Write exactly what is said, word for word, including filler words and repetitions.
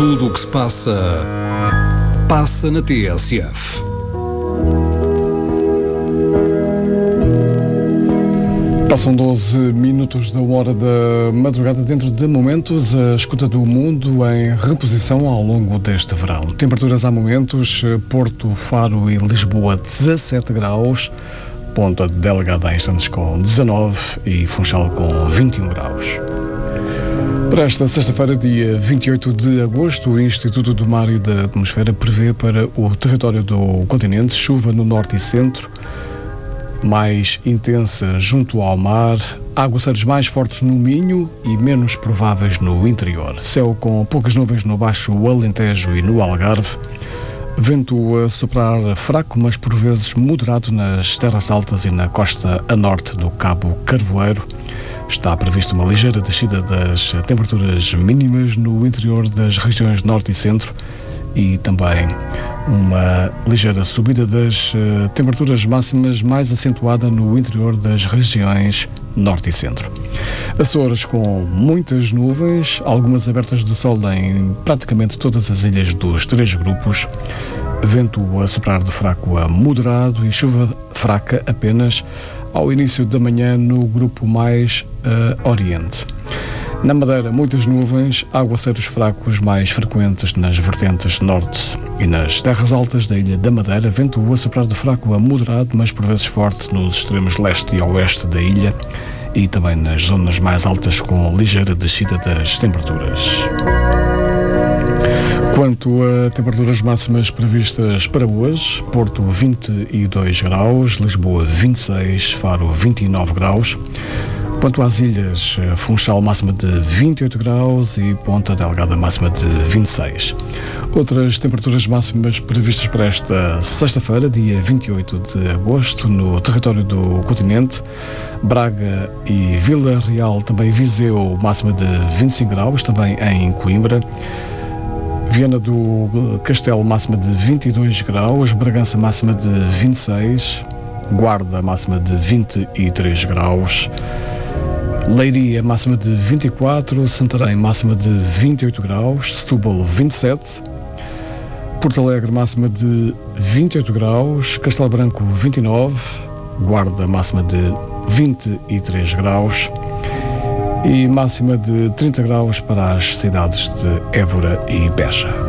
Tudo o que se passa, passa na T S F. Passam doze minutos da hora da madrugada. Dentro de momentos, a escuta do mundo em reposição ao longo deste verão. Temperaturas há momentos: Porto, Faro e Lisboa dezassete graus, Ponta Delgada há instantes com dezanove e Funchal com vinte e um graus. Para esta sexta-feira, dia vinte e oito de agosto, o Instituto do Mar e da Atmosfera prevê para o território do continente chuva no norte e centro, mais intensa junto ao mar, aguaceiros mais fortes no Minho e menos prováveis no interior. Céu com poucas nuvens no Baixo Alentejo e no Algarve. Vento a soprar fraco, mas por vezes moderado nas terras altas e na costa a norte do Cabo Carvoeiro. Está prevista uma ligeira descida das temperaturas mínimas no interior das regiões norte e centro e também uma ligeira subida das uh, temperaturas máximas, mais acentuada no interior das regiões norte e centro. Açores com muitas nuvens, algumas abertas de sol em praticamente todas as ilhas dos três grupos. Vento a soprar de fraco a moderado e chuva fraca apenas ao início da manhã no grupo mais uh, oriente. Na Madeira, muitas nuvens, aguaceiros fracos mais frequentes nas vertentes norte e nas terras altas da Ilha da Madeira. Vento a soprar de fraco a moderado, mas por vezes forte nos extremos leste e oeste da ilha e também nas zonas mais altas com ligeira descida das temperaturas. Quanto a temperaturas máximas previstas para hoje: Porto vinte e dois graus, Lisboa vinte e seis, Faro vinte e nove graus. Quanto às ilhas, Funchal máxima de vinte e oito graus e Ponta Delgada máxima de vinte e seis. Outras temperaturas máximas previstas para esta sexta-feira, dia vinte e oito de agosto, no território do continente: Braga e Vila Real, também Viseu máxima de vinte e cinco graus, também em Coimbra. Viana do Castelo máxima de vinte e dois graus, Bragança máxima de vinte e seis, Guarda máxima de vinte e três graus, Leiria máxima de vinte e quatro, Santarém máxima de vinte e oito graus, Setúbal vinte e sete, Porto Alegre máxima de vinte e oito graus, Castelo Branco vinte e nove, Guarda máxima de vinte e três graus e máxima de trinta graus para as cidades de Évora e Beja.